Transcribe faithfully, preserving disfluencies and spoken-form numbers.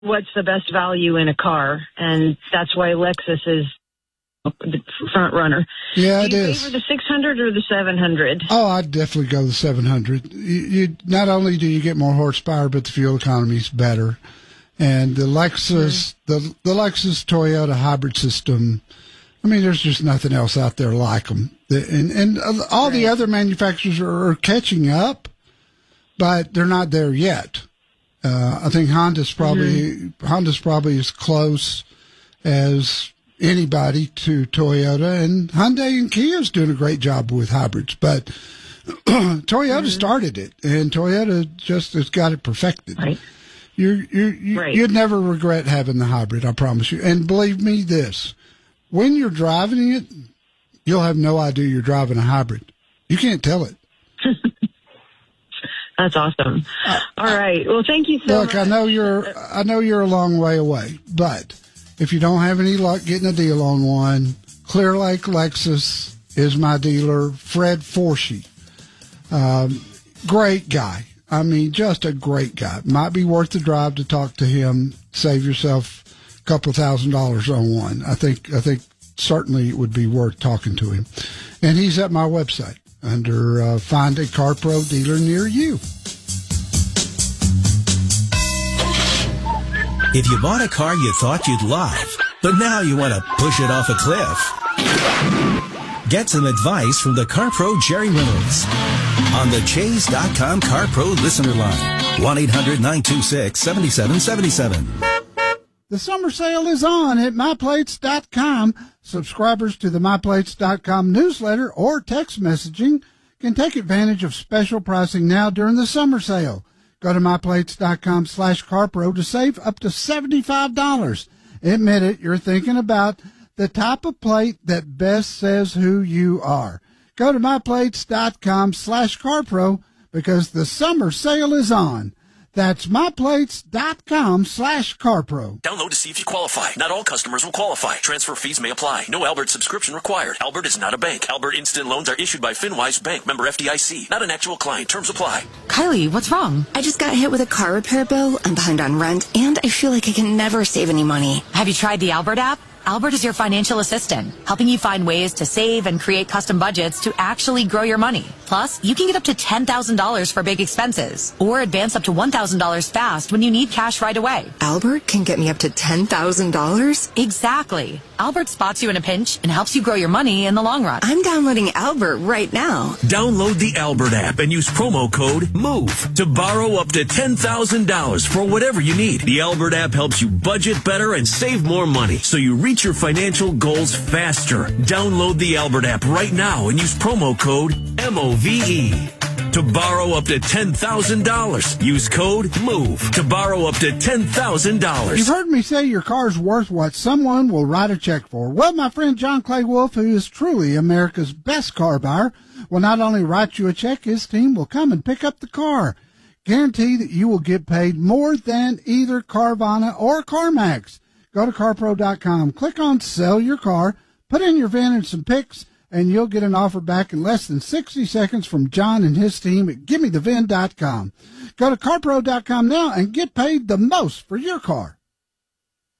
what's the best value in a car, and that's why Lexus is the front runner. Yeah, Do you it is. favor the six hundred or the seven hundred? Oh, I'd definitely go the seven hundred. You, you not only do you get more horsepower, but the fuel economy is better. And the Lexus, mm-hmm. the the Lexus Toyota hybrid system, I mean, there's just nothing else out there like them. The, and and all right. the other manufacturers are, are catching up, but they're not there yet. Uh, I think Honda's probably mm-hmm. Honda's probably as close as anybody to Toyota, and Hyundai and Kia's doing a great job with hybrids. But Toyota mm-hmm. started it, and Toyota just has got it perfected. Right. You you you right. you'd never regret having the hybrid, I promise you. And believe me, this when you're driving it, you'll have no idea you're driving a hybrid. You can't tell it. That's awesome. Uh, All right. Well, thank you so look, much. I know you're I know you're a long way away, but if you don't have any luck getting a deal on one, Clear Lake Lexus is my dealer, Fred Forshey. Um, great guy. I mean, just a great guy. Might be worth the drive to talk to him. Save yourself a couple thousand dollars on one. I think I think certainly it would be worth talking to him. And he's at my website under uh, Find a CarPro dealer near you. If you bought a car you thought you'd love, but now you want to push it off a cliff, get some advice from the CarPro Jerry Reynolds on the Chase dot com CarPro listener line, one eight hundred nine two six seven seven seven seven. The summer sale is on at my plates dot com. Subscribers to the my plates dot com newsletter or text messaging can take advantage of special pricing now during the summer sale. Go to my plates dot com slash CarPro to save up to seventy-five dollars. Admit it, you're thinking about the type of plate that best says who you are. Go to my plates dot com slash CarPro because the summer sale is on. That's my plates dot com slash CarPro. Download to see if you qualify. Not all customers will qualify. Transfer fees may apply. No Albert subscription required. Albert is not a bank. Albert Instant Loans are issued by FinWise Bank, member F D I C. Not an actual client. Terms apply. Kylie, what's wrong? I just got hit with a car repair bill. I'm behind on rent, and I feel like I can never save any money. Have you tried the Albert app? Albert is your financial assistant, helping you find ways to save and create custom budgets to actually grow your money. Plus, you can get up to ten thousand dollars for big expenses, or advance up to one thousand dollars fast when you need cash right away. Albert can get me up to ten thousand dollars? Exactly. Albert spots you in a pinch and helps you grow your money in the long run. I'm downloading Albert right now. Download the Albert app and use promo code MOVE to borrow up to ten thousand dollars for whatever you need. The Albert app helps you budget better and save more money, so you reach your financial goals faster. Download the Albert app right now and use promo code M O V E to borrow up to ten thousand dollars. Use code MOVE to borrow up to ten thousand dollars. You've heard me say your car's worth what someone will write a check for. Well, my friend John Clay Wolf, who is truly America's best car buyer, will not only write you a check, his team will come and pick up the car. Guarantee that you will get paid more than either Carvana or CarMax. Go to CarPro dot com, click on Sell Your Car, put in your V I N and some pics, and you'll get an offer back in less than sixty seconds from John and his team at Gimme The V I N dot com. Go to CarPro dot com now and get paid the most for your car.